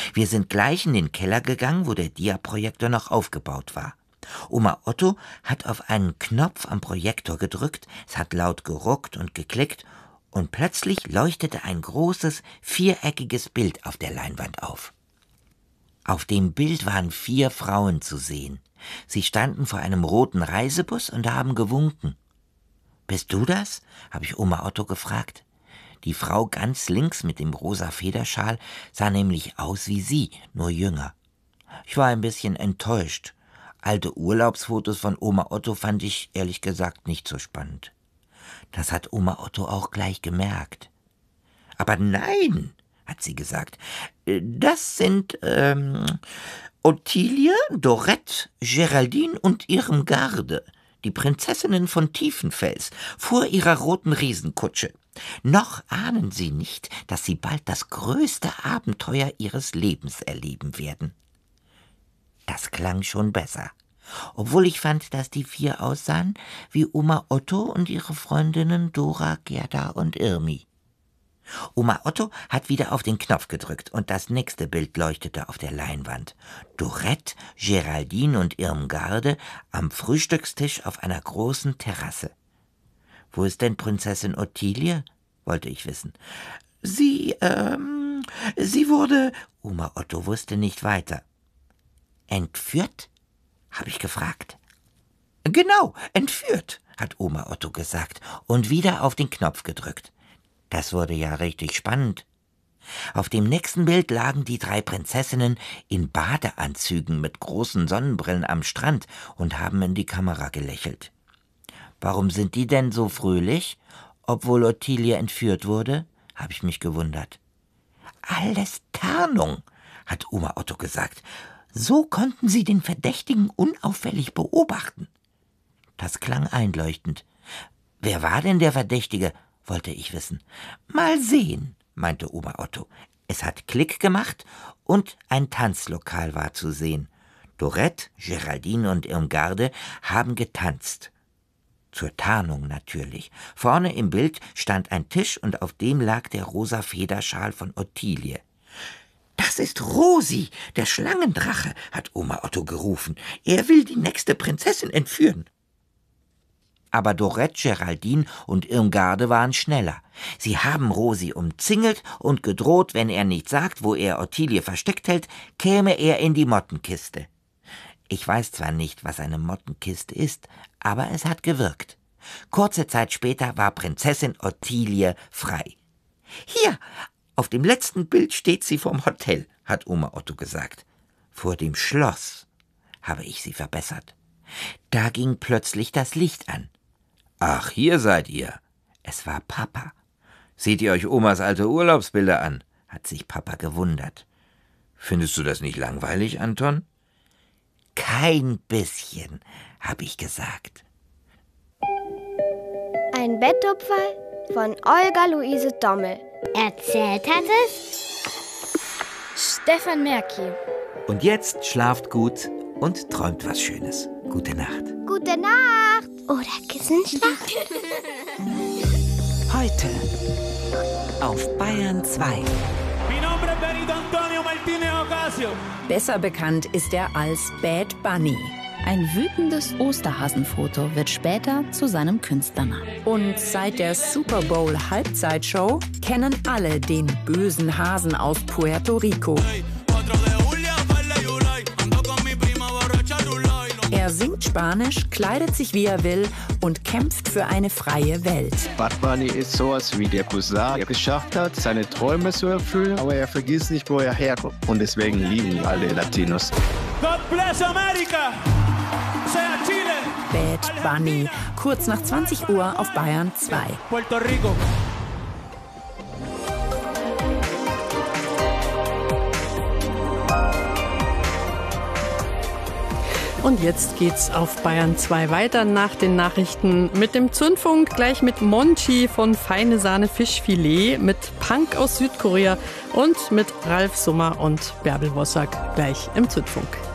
Wir sind gleich in den Keller gegangen, wo der Diaprojektor noch aufgebaut war. Oma Otto hat auf einen Knopf am Projektor gedrückt, es hat laut geruckt und geklickt und plötzlich leuchtete ein großes, viereckiges Bild auf der Leinwand auf. Auf dem Bild waren 4 Frauen zu sehen. Sie standen vor einem roten Reisebus und haben gewunken. »Bist du das?« habe ich Oma Otto gefragt. Die Frau ganz links mit dem rosa Federschal sah nämlich aus wie sie, nur jünger. Ich war ein bisschen enttäuscht. Alte Urlaubsfotos von Oma Otto fand ich ehrlich gesagt nicht so spannend. Das hat Oma Otto auch gleich gemerkt. »Aber nein«, hat sie gesagt, »das sind Ottilie, Dorette, Geraldine und Irmgarde, die Prinzessinnen von Tiefenfels, vor ihrer roten Riesenkutsche. Noch ahnen sie nicht, dass sie bald das größte Abenteuer ihres Lebens erleben werden.« Das klang schon besser, obwohl ich fand, dass die 4 aussahen wie Oma Otto und ihre Freundinnen Dora, Gerda und Irmi. Oma Otto hat wieder auf den Knopf gedrückt und das nächste Bild leuchtete auf der Leinwand. Dorette, Geraldine und Irmgarde am Frühstückstisch auf einer großen Terrasse. »Wo ist denn Prinzessin Ottilie?« wollte ich wissen. Sie wurde...« Oma Otto wusste nicht weiter. »Entführt?« habe ich gefragt. »Genau, entführt«, hat Oma Otto gesagt und wieder auf den Knopf gedrückt. Das wurde ja richtig spannend. Auf dem nächsten Bild lagen die 3 Prinzessinnen in Badeanzügen mit großen Sonnenbrillen am Strand und haben in die Kamera gelächelt. Warum sind die denn so fröhlich, obwohl Ottilie entführt wurde, habe ich mich gewundert. Alles Tarnung, hat Oma Otto gesagt. So konnten sie den Verdächtigen unauffällig beobachten. Das klang einleuchtend. Wer war denn der Verdächtige, wollte ich wissen. Mal sehen, meinte Oma Otto. Es hat Klick gemacht und ein Tanzlokal war zu sehen. Dorette, Geraldine und Irmgarde haben getanzt. Zur Tarnung natürlich. Vorne im Bild stand ein Tisch und auf dem lag der rosa Federschal von Ottilie. »Das ist Rosi, der Schlangendrache«, hat Oma Otto gerufen. »Er will die nächste Prinzessin entführen.« Aber Dorette, Geraldine und Irmgarde waren schneller. Sie haben Rosi umzingelt und gedroht, wenn er nicht sagt, wo er Ottilie versteckt hält, käme er in die Mottenkiste. Ich weiß zwar nicht, was eine Mottenkiste ist, aber es hat gewirkt. Kurze Zeit später war Prinzessin Ottilie frei. »Hier, auf dem letzten Bild steht sie vorm Hotel«, hat Oma Otto gesagt. »Vor dem Schloss«, habe ich sie verbessert. Da ging plötzlich das Licht an. »Ach, hier seid ihr.« Es war Papa. »Seht ihr euch Omas alte Urlaubsbilder an?«, hat sich Papa gewundert. »Findest du das nicht langweilig, Anton?« »Kein bisschen«, habe ich gesagt. Ein Betttupferl von Olga Luise Dommel. Erzählt hat es Stefan Merki. Und jetzt schlaft gut und träumt was Schönes. Gute Nacht. Gute Nacht. Oder Kissenschlag. Heute auf Bayern 2. Besser bekannt ist er als Bad Bunny. Ein wütendes Osterhasenfoto wird später zu seinem Künstlernamen. Und seit der Super Bowl Halbzeitshow kennen alle den bösen Hasen aus Puerto Rico. Er singt Spanisch, kleidet sich wie er will und kämpft für eine freie Welt. Bad Bunny ist sowas wie der Cousin, der geschafft hat, seine Träume zu erfüllen, aber er vergisst nicht, wo er herkommt. Und deswegen lieben ihn alle Latinos. God bless America! Sea Chile! Bad Bunny, kurz nach 20 Uhr auf Bayern 2. Puerto Rico. Und jetzt geht's auf Bayern 2 weiter nach den Nachrichten mit dem Zündfunk, gleich mit Monchi von Feine Sahne Fischfilet, mit Punk aus Südkorea und mit Ralf Summer und Bärbel Wossack gleich im Zündfunk.